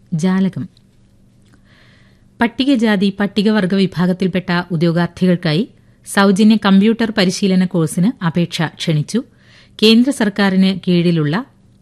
ജാലകം. പട്ടികജാതി പട്ടികവർഗ വിഭാഗത്തിൽപ്പെട്ട ഉദ്യോഗാർത്ഥികൾക്കായി സൌജന്യ കമ്പ്യൂട്ടർ പരിശീലന കോഴ്സിന് അപേക്ഷ ക്ഷണിച്ചു. കേന്ദ്ര സർക്കാരിന് കീഴിലുള്ള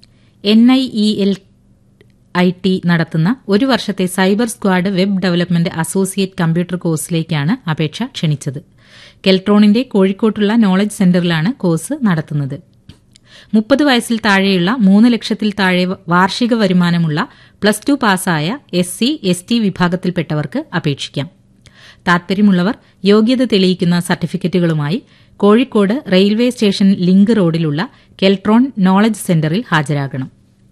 NIELIT നടത്തുന്ന ഒരു വർഷത്തെ cyber squad web development associate computer കോഴ്സിലേക്കാണ് അപേക്ഷ ക്ഷണിച്ചത്. കെൽട്രോണിന്റെ കോഴിക്കോട്ടുള്ള നോളജ് സെന്ററിലാണ് കോഴ്സ് നടത്തുന്നത്. 30 വയസ്സിൽ താഴെയുള്ള 3 ലക്ഷത്തിൽ താഴെ വാർഷിക വരുമാനമുള്ള +2 പാസ്സായ SC, ST വിഭാഗത്തിൽപ്പെട്ടവർക്ക് അപേക്ഷിക്കാം. താൽപര്യമുള്ളവർ യോഗ്യത തെളിയിക്കുന്ന സർട്ടിഫിക്കറ്റുകളുമായി കോഴിക്കോട് റെയിൽവേ സ്റ്റേഷൻ ലിങ്ക് റോഡിലുള്ള കെൽട്രോൺ നോളജ് സെന്ററിൽ ഹാജരാകണം.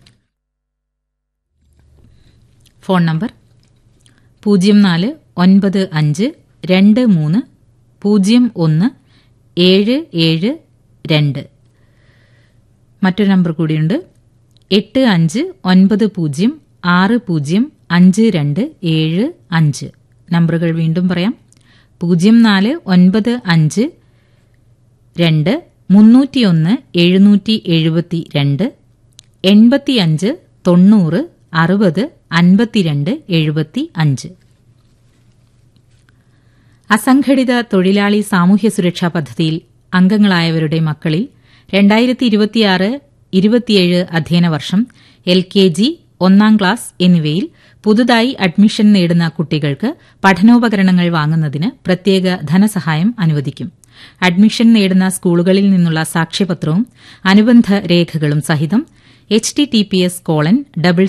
ഫോൺ നമ്പർ 0495230177 മറ്റൊരു നമ്പർ കൂടിയുണ്ട് 8590605275. നമ്പറുകൾ വീണ്ടും പറയാം. 04952301 772 85 90 60 52 75. അസംഘടിത തൊഴിലാളി സാമൂഹ്യ സുരക്ഷാ പദ്ധതിയിൽ അംഗങ്ങളായവരുടെ മക്കളിൽ 2026-27 അധ്യയന വർഷം LKG, 1ാം ക്ലാസ് എന്നിവയിൽ പുതുതായി അഡ്മിഷൻ നേടുന്ന കുട്ടികൾക്ക് പഠനോപകരണങ്ങൾ വാങ്ങുന്നതിന് പ്രത്യേക ധനസഹായം അനുവദിക്കും. അഡ്മിഷൻ നേടുന്ന സ്കൂളുകളിൽ നിന്നുള്ള സാക്ഷ്യപത്രവും അനുബന്ധ രേഖകളും സഹിതം https://